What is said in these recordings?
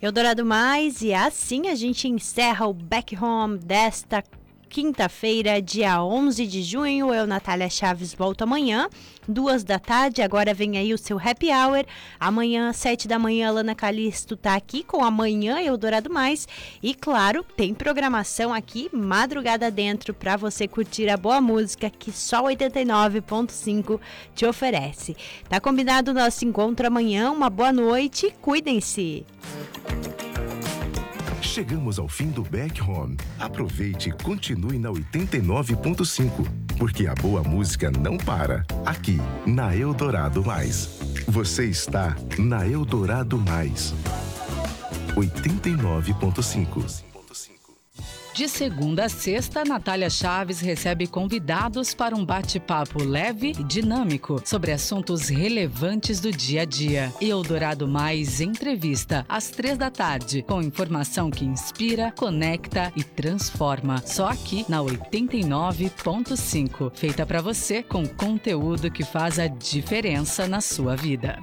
Eldorado Mais, e assim a gente encerra o Back Home desta quinta-feira, dia 11 de junho. Eu, Natália Chaves, volto amanhã, 14h. Agora vem aí o seu Happy Hour. Amanhã, 7h, Lana Calisto tá aqui com Amanhã Eldorado Mais. E claro, tem programação aqui, madrugada dentro, para você curtir a boa música que só 89.5 te oferece. Tá combinado o nosso encontro amanhã. Uma boa noite, cuidem-se. Chegamos ao fim do Back Home. Aproveite e continue na 89.5, porque a boa música não para. Aqui, na Eldorado Mais. Você está na Eldorado Mais. 89.5. De segunda a sexta, Natália Chaves recebe convidados para um bate-papo leve e dinâmico sobre assuntos relevantes do dia a dia. Eldorado Mais Entrevista, às 15h, com informação que inspira, conecta e transforma. Só aqui na 89.5. Feita para você com conteúdo que faz a diferença na sua vida.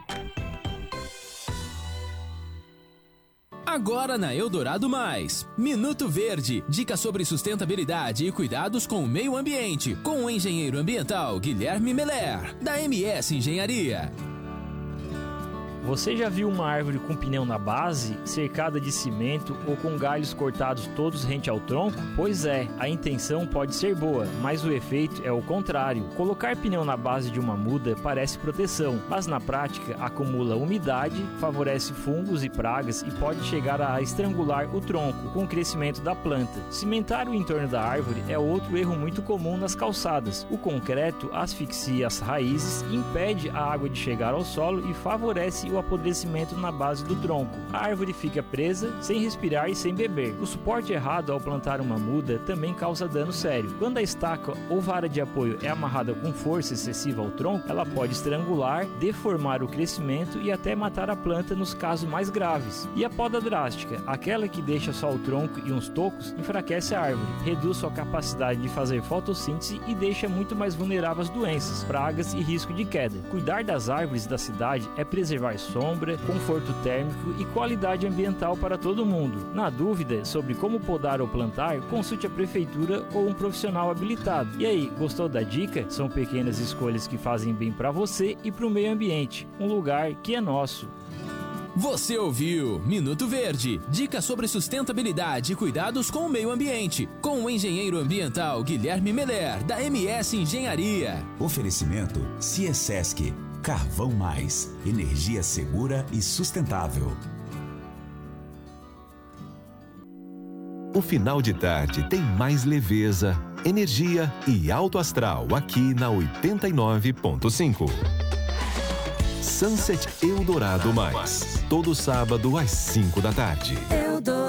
Agora na Eldorado Mais, Minuto Verde, dicas sobre sustentabilidade e cuidados com o meio ambiente, com o engenheiro ambiental Guilherme Meller, da MS Engenharia. Você já viu uma árvore com pneu na base, cercada de cimento ou com galhos cortados todos rente ao tronco? Pois é, a intenção pode ser boa, mas o efeito é o contrário. Colocar pneu na base de uma muda parece proteção, mas na prática acumula umidade, favorece fungos e pragas e pode chegar a estrangular o tronco com o crescimento da planta. Cimentar o entorno da árvore é outro erro muito comum nas calçadas. O concreto asfixia as raízes, impede a água de chegar ao solo e favorece o apodrecimento na base do tronco. A árvore fica presa, sem respirar e sem beber. O suporte errado ao plantar uma muda também causa dano sério. Quando a estaca ou vara de apoio é amarrada com força excessiva ao tronco, ela pode estrangular, deformar o crescimento e até matar a planta nos casos mais graves. E a poda drástica, aquela que deixa só o tronco e uns tocos, enfraquece a árvore, reduz sua capacidade de fazer fotossíntese e deixa muito mais vulnerável às doenças, pragas e risco de queda. Cuidar das árvores da cidade é preservar sombra, conforto térmico e qualidade ambiental para todo mundo. Na dúvida sobre como podar ou plantar, consulte a prefeitura ou um profissional habilitado. E aí, gostou da dica? São pequenas escolhas que fazem bem para você e para o meio ambiente, um lugar que é nosso. Você ouviu Minuto Verde, dicas sobre sustentabilidade e cuidados com o meio ambiente, com o engenheiro ambiental Guilherme Meller, da MS Engenharia. Oferecimento Ciesesc. Carvão Mais, energia segura e sustentável. O final de tarde tem mais leveza, energia e alto astral aqui na 89.5. Sunset Eldorado Mais, todo sábado às 5 da tarde.